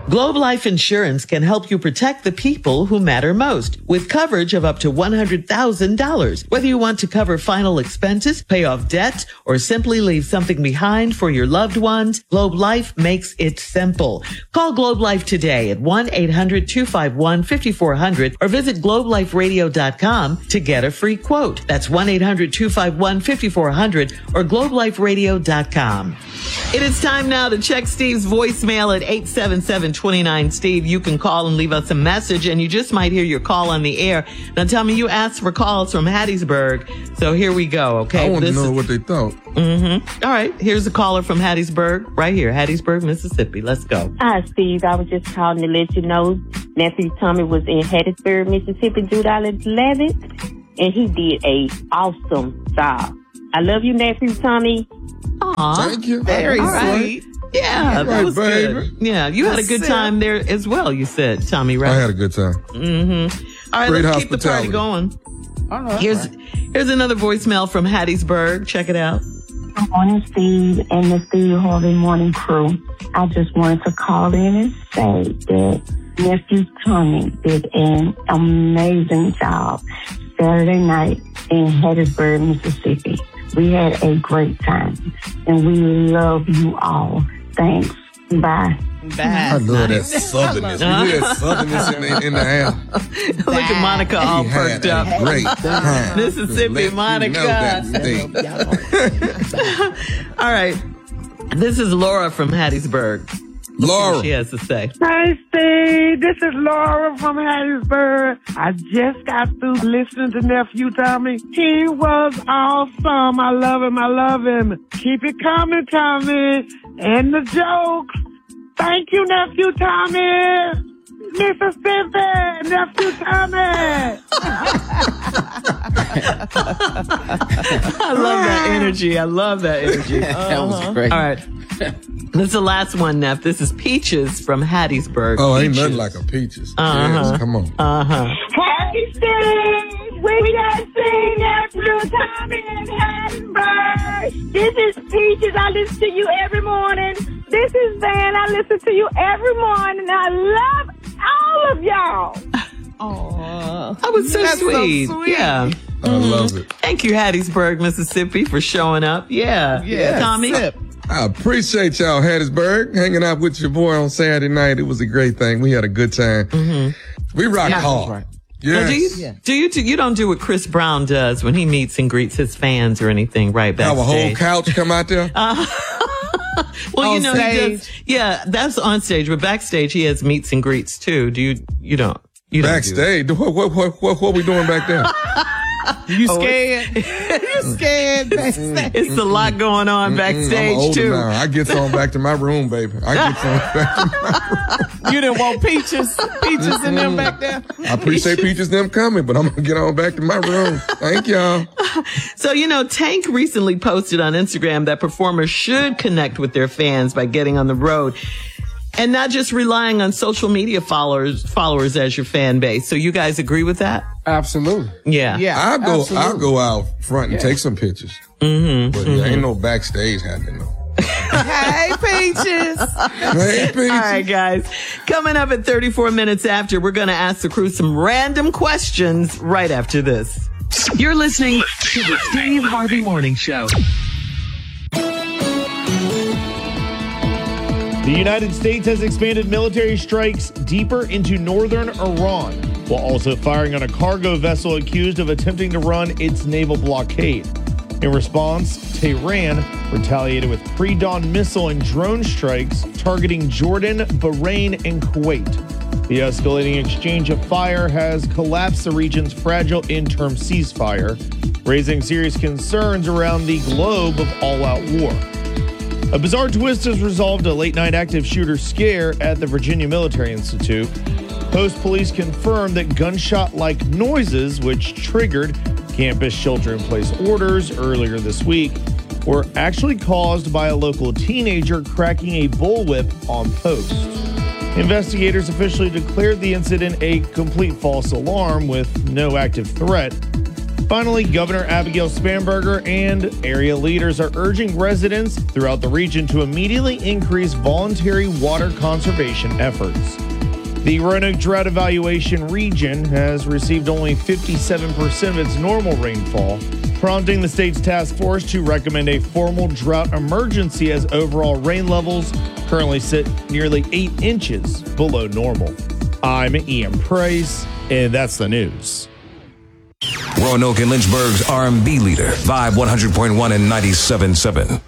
Globe Life Insurance can help you protect the people who matter most with coverage of up to $100,000. Whether you want to cover final expenses, pay off debt, or simply leave something behind for your loved ones, Globe Life makes it simple. Call Globe Life today at 1-800-251-5400 or visit globeliferadio.com to get a free quote. That's 1-800-251-5400 or globeliferadio.com. It is time now to check Steve's voicemail at 877-29-STEVE. You can call and leave us a message, and you just might hear your call on the air. Now, tell me, you asked for calls from Hattiesburg, so here we go, okay? I want to know what they thought. All right, here's a caller from Hattiesburg, right here, Hattiesburg, Mississippi. Let's go. Hi, Steve. I was just calling to let you know nephew Tommy was in Hattiesburg, Mississippi, July 11th, and he did a awesome job. I love you, nephew Tommy. Aw, Thank you. Very sweet. Yeah, that was baby. good. Yeah, you had a good time there as well, you said, Tommy, right? I had a good time. All right, Great let's keep the party hospitality. going. All right. Here's another voicemail from Hattiesburg. Check it out. Good morning, Steve and the Steve Harvey Morning Crew. I just wanted to call in and say that nephew Tommy did an amazing job Saturday night in Hattiesburg, Mississippi. We had a great time, and we love you all. Thanks. Bye. I love that southernness. We had southernness in the air. Look at Monica all He perked had up. a great time. Mississippi, Let you Monica. know that state. All right. This is Laura from Hattiesburg. Let's see what Laura. she has to say. Hi, Steve. This is Laura from Hattiesburg. I just got through listening to Nephew Tommy. He was awesome. I love him. I love him. Keep it coming, Tommy. And the jokes. Thank you, Nephew Tommy. Mississippi, Nephew Tommy. I love that energy. I love that energy. That was great. All right. This is the last one, Neff. This is Peaches from Hattiesburg. Oh, ain't Peaches. nothing like a peaches. Yes, come on. Happy Steve. We got sing Nephew Tommy in Hattiesburg. This is Peaches. I listen to you every morning. This is Van. I listen to you every morning. I love all of y'all. That was so sweet. Yeah. I love it. Thank you, Hattiesburg, Mississippi, for showing up. Yeah. Yes. Tommy. I appreciate y'all, Hattiesburg, hanging out with your boy on Saturday night. It was a great thing. We had a good time. We rocked hard. right. Well, Yes. do you don't do what Chris Brown does when he meets and greets his fans or anything, right? Have a whole Backstage. couch come out there? Well, you On know, he does. stage? Yeah, that's on stage, but backstage he has meets and greets too. Do you don't? You don't do that. Backstage? What we doing back there? You scared? You scared? Backstage? It's a lot going on I'm backstage older too. now. I get on back to my room, baby. I get on back to my room. You didn't want Peaches in them back there? I appreciate Peaches them coming, but I'm going to get on back to my room. Thank y'all. So, you know, Tank recently posted on Instagram that performers should connect with their fans by getting on the road and not just relying on social media followers as your fan base. So you guys agree with that? Absolutely. Yeah. Yeah. I'll absolutely. go out front and take some pictures. But there ain't no backstage happening though. Hey, Peaches. Hey, Peaches. All right, guys. Coming up at 34 minutes after, we're going to ask the crew some random questions right after this. You're listening to the Steve Harvey Morning Show. The United States has expanded military strikes deeper into northern Iran, while also firing on a cargo vessel accused of attempting to run its naval blockade. In response, Tehran retaliated with pre-dawn missile and drone strikes targeting Jordan, Bahrain, and Kuwait. The escalating exchange of fire has collapsed the region's fragile interim ceasefire, raising serious concerns around the globe of all-out war. A bizarre twist has resolved a late-night active shooter scare at the Virginia Military Institute. Post police confirmed that gunshot-like noises, which triggered campus shelter-in-place orders earlier this week, were actually caused by a local teenager cracking a bullwhip on post. Investigators officially declared the incident a complete false alarm with no active threat. Finally, Governor Abigail Spanberger and area leaders are urging residents throughout the region to immediately increase voluntary water conservation efforts. The Roanoke Drought Evaluation Region has received only 57% of its normal rainfall, prompting the state's task force to recommend a formal drought emergency as overall rain levels currently sit nearly 8 inches below normal. I'm Ian Price, and that's the news. Roanoke and Lynchburg's R&B leader, Vibe 100.1 and 97.7.